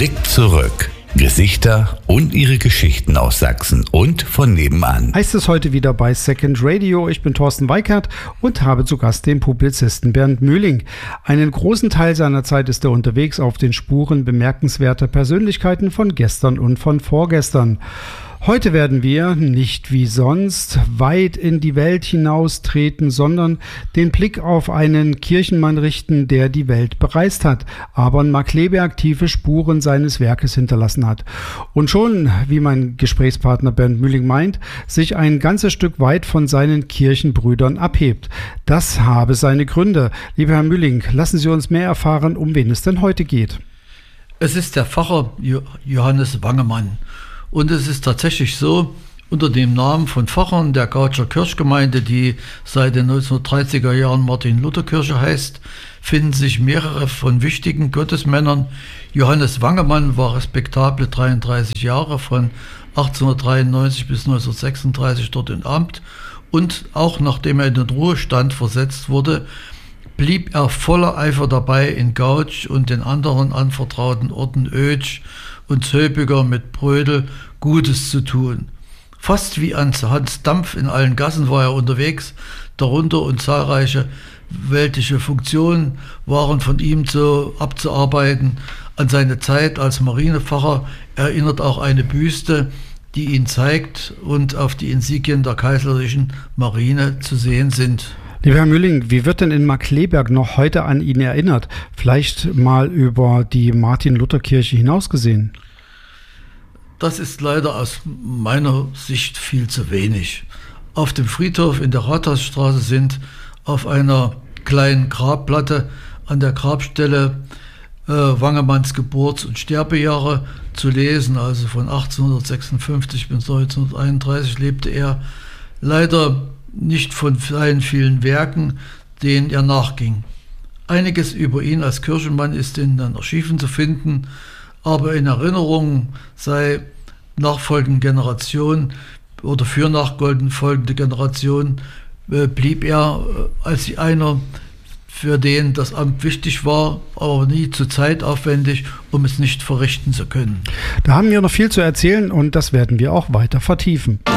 Blick zurück. Gesichter und ihre Geschichten aus Sachsen und von nebenan. Heißt es heute wieder bei Second Radio. Ich bin Thorsten Weikert und habe zu Gast den Publizisten Bernd Mühling. Einen großen Teil seiner Zeit ist er unterwegs auf den Spuren bemerkenswerter Persönlichkeiten von gestern und von vorgestern. Heute werden wir, nicht wie sonst, weit in die Welt hinaustreten, sondern den Blick auf einen Kirchenmann richten, der die Welt bereist hat, aber in Markkleeberg tiefe Spuren seines Werkes hinterlassen hat. Und schon, wie mein Gesprächspartner Bernd Mühling meint, sich ein ganzes Stück weit von seinen Kirchenbrüdern abhebt. Das habe seine Gründe. Lieber Herr Mühling, lassen Sie uns mehr erfahren, um wen es denn heute geht. Es ist der Pfarrer Johannes Wangemann. Und es ist tatsächlich so, unter dem Namen von Pfarrern der Gautscher Kirchgemeinde, die seit den 1930er Jahren Martin-Luther-Kirche heißt, finden sich mehrere von wichtigen Gottesmännern. Johannes Wangemann war respektable 33 Jahre, von 1893 bis 1936 dort im Amt. Und auch nachdem er in den Ruhestand versetzt wurde, blieb er voller Eifer dabei, in Gautsch und den anderen anvertrauten Orten Oetsch und Zöpiger mit Brödel Gutes zu tun. Fast wie an Hans Dampf in allen Gassen war er unterwegs, darunter und zahlreiche weltliche Funktionen waren von ihm abzuarbeiten. An seine Zeit als Marinepfarrer erinnert auch eine Büste, die ihn zeigt und auf die Insignien der kaiserlichen Marine zu sehen sind. Lieber Herr Mühling, wie wird denn in Markkleeberg noch heute an ihn erinnert? Vielleicht mal über die Martin-Luther-Kirche hinaus gesehen. Das ist leider aus meiner Sicht viel zu wenig. Auf dem Friedhof in der Rathausstraße sind auf einer kleinen Grabplatte an der Grabstelle Wangemanns Geburts- und Sterbejahre zu lesen. Also von 1856 bis 1931 lebte er. Leider nicht von seinen vielen Werken, denen er nachging. Einiges über ihn als Kirchenmann ist in den Archiven zu finden, aber in Erinnerung sei nachfolgenden Generationen oder für nachfolgende Generationen blieb er als einer, für den das Amt wichtig war, aber nie zu zeitaufwendig, um es nicht verrichten zu können. Da haben wir noch viel zu erzählen und das werden wir auch weiter vertiefen.